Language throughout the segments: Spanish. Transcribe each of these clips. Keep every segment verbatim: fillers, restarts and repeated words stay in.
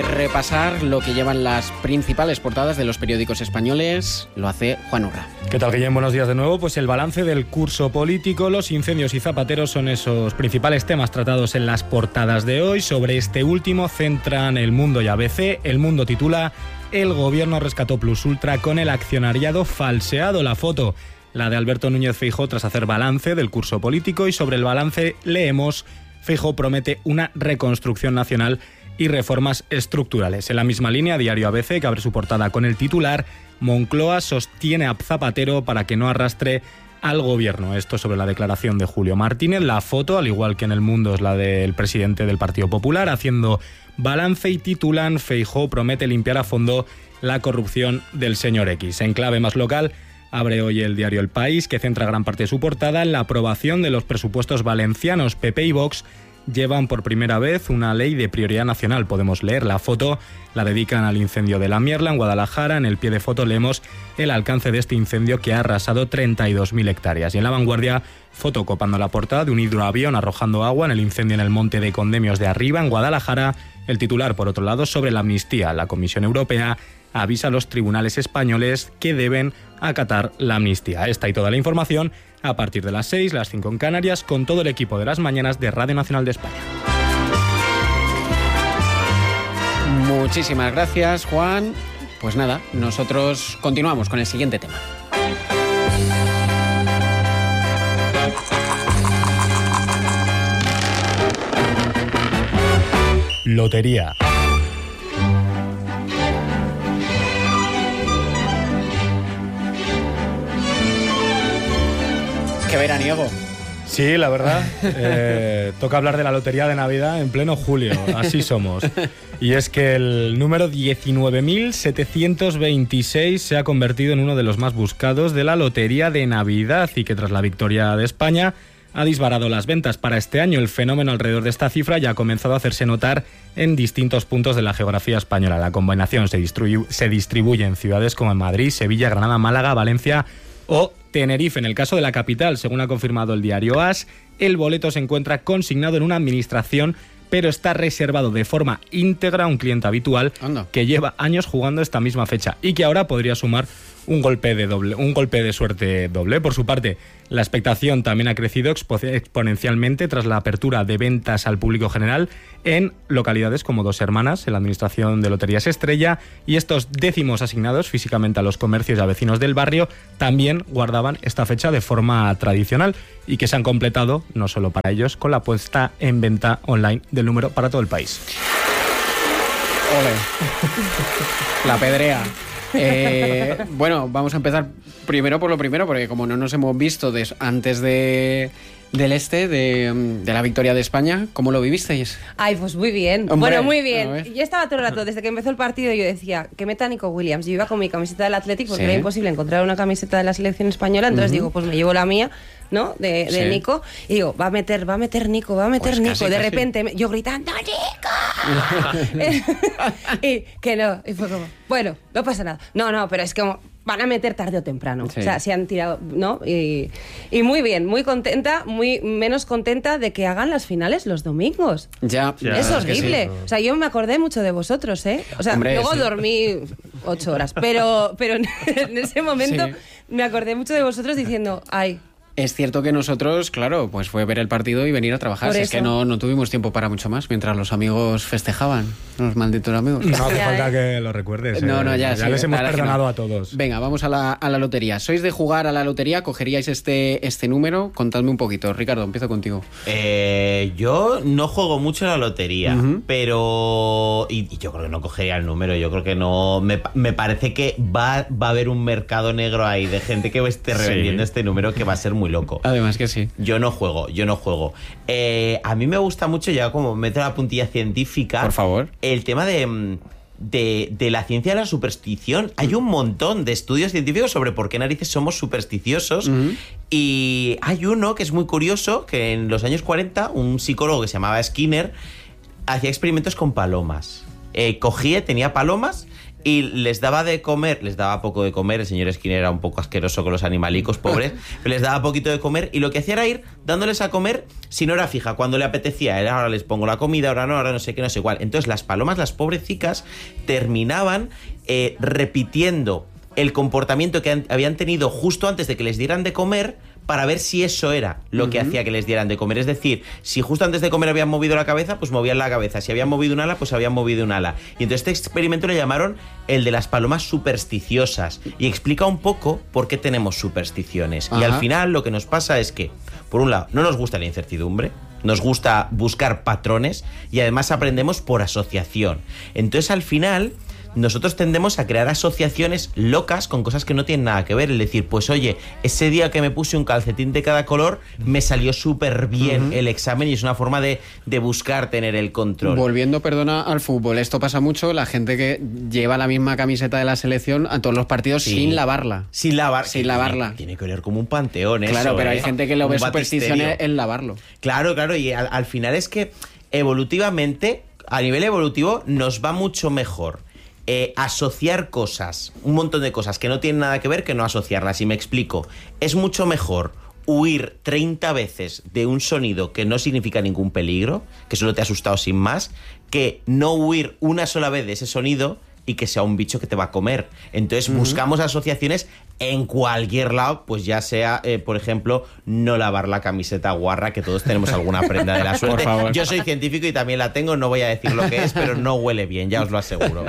de repasar lo que llevan las principales portadas de los periódicos españoles. Lo hace Juan Urra. ¿Qué tal, Guillem? Buenos días de nuevo. Pues el balance del curso político, los incendios y Zapatero son esos principales temas tratados en las portadas de hoy. Sobre este último centran El Mundo y A B C. El Mundo titula: el gobierno rescató Plus Ultra con el accionariado falseado. La foto, la de Alberto Núñez Feijóo tras hacer balance del curso político, y sobre el balance leemos: Feijóo promete una reconstrucción nacional y reformas estructurales. En la misma línea, Diario A B C, que abre su portada con el titular: Moncloa sostiene a Zapatero para que no arrastre al gobierno. Esto sobre la declaración de Julio Martínez. La foto, al igual que en El Mundo, es la del presidente del Partido Popular haciendo balance, y titulan: Feijóo promete limpiar a fondo la corrupción del señor X. En clave más local, abre hoy el diario El País, que centra gran parte de su portada en la aprobación de los presupuestos valencianos. P P y Vox llevan por primera vez una ley de prioridad nacional. Podemos leer la foto, la dedican al incendio de la Mierla en Guadalajara. En el pie de foto leemos el alcance de este incendio, que ha arrasado treinta y dos mil hectáreas. Y en La Vanguardia, foto copando la portada de un hidroavión arrojando agua en el incendio en el Monte de Condemios de Arriba, en Guadalajara. El titular, por otro lado, sobre la amnistía. La Comisión Europea avisa a los tribunales españoles que deben acatar la amnistía. Esta y toda la información a partir de las seis, las cinco en Canarias, con todo el equipo de las mañanas de Radio Nacional de España. Muchísimas gracias, Juan. Pues nada, nosotros continuamos con el siguiente tema. Lotería. Qué veraniego. Sí, la verdad. Eh, toca hablar de la lotería de Navidad en pleno julio. Así somos. Y es que el número diecinueve mil setecientos veintiséis se ha convertido en uno de los más buscados de la lotería de Navidad, y que tras la victoria de España ha disparado las ventas para este año. El fenómeno alrededor de esta cifra ya ha comenzado a hacerse notar en distintos puntos de la geografía española. La combinación se distribuye, se distribuye en ciudades como en Madrid, Sevilla, Granada, Málaga, Valencia o Tenerife. En el caso de la capital, según ha confirmado el diario A S, el boleto se encuentra consignado en una administración, pero está reservado de forma íntegra a un cliente habitual Anda. que lleva años jugando esta misma fecha y que ahora podría sumar un golpe de doble, un golpe de suerte doble. Por su parte, la expectación también ha crecido exponencialmente tras la apertura de ventas al público general en localidades como Dos Hermanas. En la Administración de Loterías Estrella, y estos décimos asignados físicamente a los comercios y a vecinos del barrio también guardaban esta fecha de forma tradicional, y que se han completado, no solo para ellos, con la puesta en venta online del número para todo el país. Ole. La pedrea. Eh, bueno, vamos a empezar primero por lo primero, porque como no nos hemos visto des, antes de del este, de, de la victoria de España, ¿cómo lo vivisteis? Ay, pues muy bien. Hombre, bueno, muy bien. Yo estaba todo el rato, desde que empezó el partido, yo decía, que meta Nico Williams. Yo iba con mi camiseta del Athletic porque ¿Sí? era imposible encontrar una camiseta de la selección española, entonces uh-huh. digo, pues me llevo la mía, ¿no? De, de sí. Nico, y digo, va a meter, va a meter Nico, va a meter pues Nico. Casi, de casi. repente, me, yo gritando, ¡Nico! Y que no, y fue como, bueno, no pasa nada. No, no, pero es como, van a meter tarde o temprano. Sí. O sea, se han tirado, ¿no? Y, y muy bien, muy contenta, muy menos contenta de que hagan las finales los domingos. Ya, ya es horrible. Sí. O sea, yo me acordé mucho de vosotros, ¿eh? O sea, Hombre, luego sí. dormí ocho horas, pero, pero en ese momento sí. me acordé mucho de vosotros diciendo, ay. Es cierto que nosotros, claro, pues fue ver el partido y venir a trabajar. Si es que no, no tuvimos tiempo para mucho más mientras los amigos festejaban, los malditos amigos. No hace falta que lo recuerdes. No, eh. no, ya, ya sí, les hemos perdonado no. a todos. Venga, vamos a la, a la lotería. ¿Sois de jugar a la lotería? ¿Cogeríais este, este número? Contadme un poquito. Ricardo, empiezo contigo. Eh, yo no juego mucho a la lotería, uh-huh. pero... Y, y yo creo que no cogería el número. Yo creo que no... Me, me parece que va, va a haber un mercado negro ahí de gente que esté revendiendo sí. este número, que va a ser muy loco. Además que sí. Yo no juego, yo no juego. Eh, a mí me gusta mucho, ya como meto la puntilla científica. Por favor. El tema de, de, de la ciencia de la superstición. Hay un montón de estudios científicos sobre por qué narices somos supersticiosos. Uh-huh. Y hay uno que es muy curioso, que en los años cuarenta, un psicólogo que se llamaba Skinner hacía experimentos con palomas. Eh, cogía, tenía palomas, y les daba de comer, les daba poco de comer, el señor Skinner era un poco asqueroso con los animalicos pobres, pero les daba poquito de comer y lo que hacía era ir dándoles a comer si no era fija, cuando le apetecía, era ahora les pongo la comida, ahora no, ahora no sé qué, no sé cuál. Entonces las palomas, las pobrecicas, terminaban eh, repitiendo el comportamiento que han, habían tenido justo antes de que les dieran de comer, para ver si eso era lo que uh-huh. hacía que les dieran de comer. Es decir, si justo antes de comer habían movido la cabeza, pues movían la cabeza. Si habían movido un ala, pues habían movido un ala. Y entonces este experimento le llamaron el de las palomas supersticiosas. Y explica un poco por qué tenemos supersticiones. Uh-huh. Y al final lo que nos pasa es que, por un lado, no nos gusta la incertidumbre, nos gusta buscar patrones y además aprendemos por asociación. Entonces al final nosotros tendemos a crear asociaciones locas con cosas que no tienen nada que ver. Es decir, pues oye, ese día que me puse un calcetín de cada color, me salió súper bien uh-huh. el examen y es una forma de, de buscar tener el control. Volviendo, perdona, al fútbol, esto pasa mucho, la gente que lleva la misma camiseta de la selección a todos los partidos sí. sin lavarla. Sin lavar. Sin lavarla. Tiene, tiene que oler como un panteón eso. Claro, pero ¿eh? hay gente que lo ve superstición en lavarlo. Claro, claro, y al, al final es que evolutivamente, a nivel evolutivo, nos va mucho mejor Eh, asociar cosas, un montón de cosas que no tienen nada que ver que no asociarlas. Y me explico, es mucho mejor huir treinta veces de un sonido que no significa ningún peligro, que solo te ha asustado sin más, que no huir una sola vez de ese sonido y que sea un bicho que te va a comer. Entonces uh-huh. buscamos asociaciones en cualquier lado, pues ya sea, eh, por ejemplo, no lavar la camiseta guarra, que todos tenemos alguna prenda de la suerte. Por favor. Yo soy científico y también la tengo, no voy a decir lo que es, pero no huele bien, ya os lo aseguro.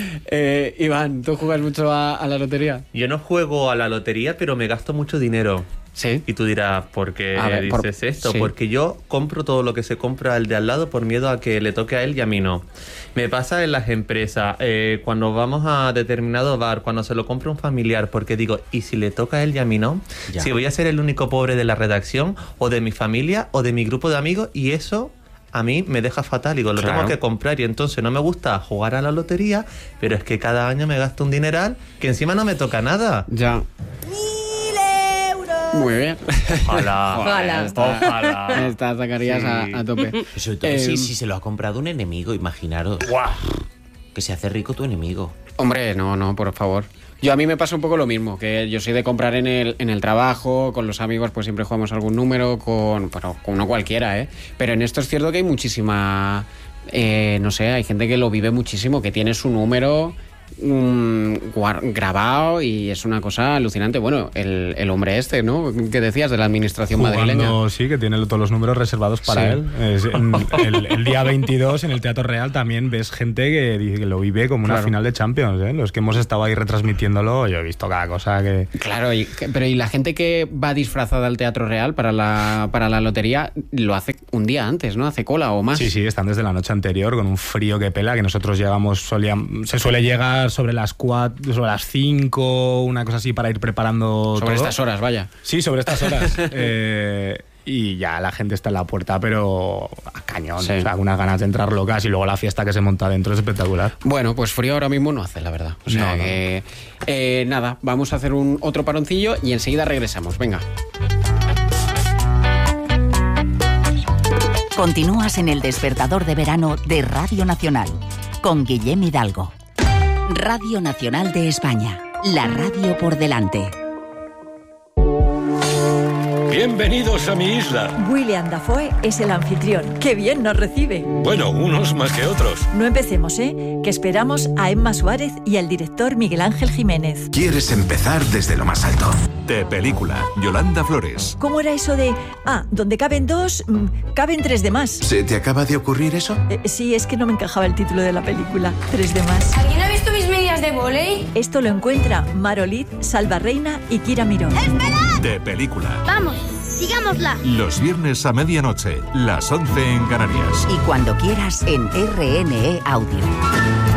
eh, Iván, ¿tú juegas mucho a, a la lotería? Yo no juego a la lotería, pero me gasto mucho dinero. Sí. Y tú dirás, ¿por qué ver, dices por, esto? Sí. Porque yo compro todo lo que se compra al de al lado por miedo a que le toque a él y a mí no. Me pasa en las empresas, eh, cuando vamos a determinado bar, cuando se lo compra un familiar, porque digo, ¿y si le toca a él y a mí no? Ya. Si voy a ser el único pobre de la redacción, o de mi familia, o de mi grupo de amigos, y eso a mí me deja fatal. Digo, lo claro. tengo que comprar y entonces no me gusta jugar a la lotería, pero es que cada año me gasto un dineral que encima no me toca nada. Ya. Muy bien. Ojalá. Ojalá. Esta, Ojalá. Esta sacarías Sí. a, a tope. Sobre todo Eh, si, si se lo ha comprado un enemigo, imaginaros. ¡Guau! Que se hace rico tu enemigo. Hombre, no, no, por favor. Yo a mí me pasa un poco lo mismo, que yo soy de comprar en el, en el trabajo, con los amigos pues siempre jugamos algún número, con, bueno, con uno cualquiera, ¿eh? Pero en esto es cierto que hay muchísima, eh, no sé, hay gente que lo vive muchísimo, que tiene su número um, grabado y es una cosa alucinante. Bueno, el, el hombre este, ¿no? Que decías de la administración Jugando, madrileña. Sí, que tiene todos los números reservados para Sí. él. Es, en, el, el día veintidós en el Teatro Real también ves gente que, que lo vive como una Claro. final de Champions, ¿eh? Los que hemos estado ahí retransmitiéndolo, yo he visto cada cosa que... Claro, y, pero y la gente que va disfrazada al Teatro Real para la, para la lotería lo hace un día antes, ¿no? Hace cola o más. Sí, sí, están desde la noche anterior con un frío que pela, que nosotros llegamos, solíamos, se suele llegar sobre las cuatro, sobre las cinco, una cosa así para ir preparando Sobre todo. estas horas, vaya. Sí, sobre estas horas. eh, y ya la gente está en la puerta, pero a cañón. Sí. O sea, unas ganas de entrar locas y luego la fiesta que se monta dentro es espectacular. Bueno, pues frío ahora mismo no hace, la verdad. O sea No, no. que... eh, nada, vamos a hacer un otro paroncillo y enseguida regresamos. Venga. Continúas en el despertador de verano de Radio Nacional con Guillem Hidalgo. Radio Nacional de España, la radio por delante. Bienvenidos a mi isla. William Dafoe es el anfitrión. ¡Qué bien nos recibe! Bueno, unos más que otros. No empecemos, ¿eh? Que esperamos a Emma Suárez y al director Miguel Ángel Jiménez. ¿Quieres empezar desde lo más alto? De película, Yolanda Flores. ¿Cómo era eso de, ah, donde caben dos, mmm, caben tres de más? ¿Se te acaba de ocurrir eso? Eh, sí, es que no me encajaba el título de la película. Tres de más. ¿Alguien ha visto mis medias de vóley? Esto lo encuentra Marolid, Salva Reina y Kira Miró. ¡Esperad! De película. Vamos, sigámosla. Los viernes a medianoche, las once en Canarias. Y cuando quieras en R N E Audio.